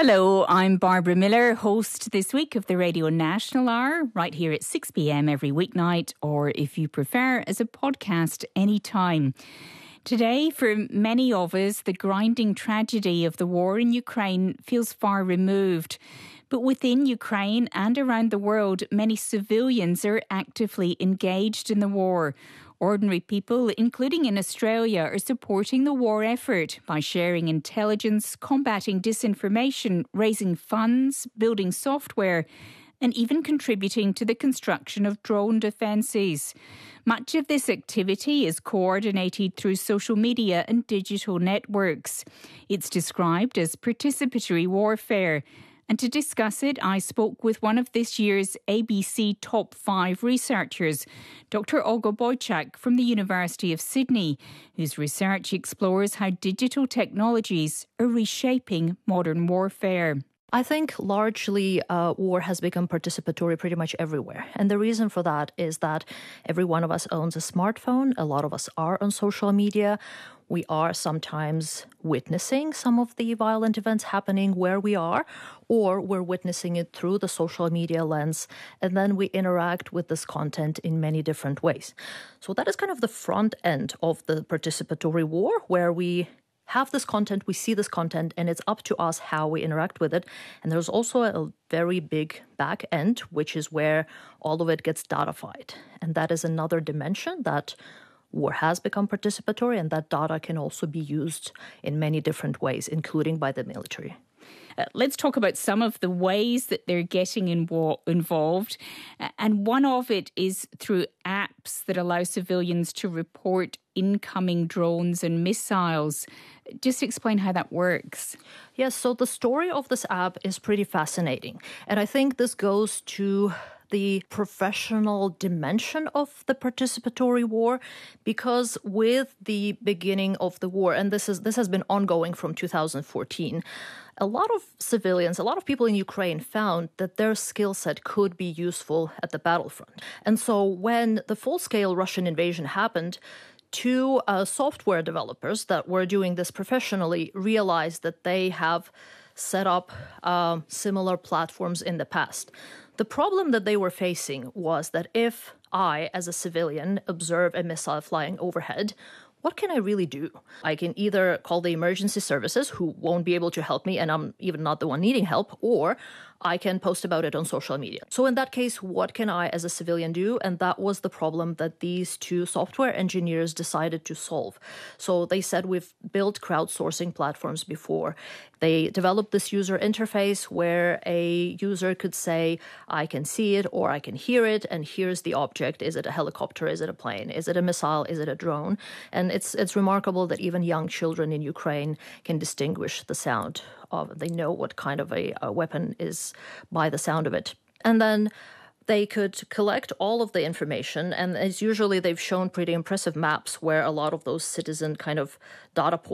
Hello, I'm Barbara Miller, host this week of the Radio National Hour, right here at 6 p.m. every weeknight, or if you prefer, as a podcast anytime. Today, for many of us, the grinding tragedy of the war in Ukraine feels far removed. But within Ukraine and around the world, many civilians are actively engaged in the war. Ordinary people, including in Australia, are supporting the war effort by sharing intelligence, combating disinformation, raising funds, building software, and even contributing to the construction of drone defences. Much of this activity is coordinated through social media and digital networks. It's described as participatory warfare. And to discuss it, I spoke with one of this year's ABC Top 5 researchers, Dr. Olga Boychuk from the University of Sydney, whose research explores how digital technologies are reshaping modern warfare. I think largely war has become participatory pretty much everywhere. And the reason for that is that every one of us owns a smartphone. A lot of us are on social media. We are sometimes witnessing some of the violent events happening where we are, or we're witnessing it through the social media lens, and then we interact with this content in many different ways. So that is kind of the front end of the participatory war, where we have this content, we see this content, and it's up to us how we interact with it. And there's also a very big back end, which is where all of it gets datafied. And that is another dimension that war has become participatory, and that data can also be used in many different ways, including by the military. Let's talk about some of the ways that they're getting involved. And one of it is through apps that allow civilians to report incoming drones and missiles. Just explain how that works. Yes, so the story of this app is pretty fascinating. And I think this goes to the professional dimension of the participatory war, because with the beginning of the war, and this has been ongoing from 2014, a lot of civilians, a lot of people in Ukraine found that their skill set could be useful at the battlefront. And so when the full-scale Russian invasion happened, two software developers that were doing this professionally realized that they have set up similar platforms in the past. The problem that they were facing was that if I, as a civilian, observe a missile flying overhead, what can I really do? I can either call the emergency services, who won't be able to help me, and I'm even not the one needing help, or I can post about it on social media. So in that case, what can I as a civilian do? And that was the problem that these two software engineers decided to solve. So they said, we've built crowdsourcing platforms before. They developed this user interface where a user could say, I can see it or I can hear it, and here's the object. Is it a helicopter? Is it a plane? Is it a missile? Is it a drone? And it's remarkable that even young children in Ukraine can distinguish the sound of, they know what kind of a weapon is by the sound of it. And then they could collect all of the information, and as usually they've shown pretty impressive maps where a lot of those citizen kind of data points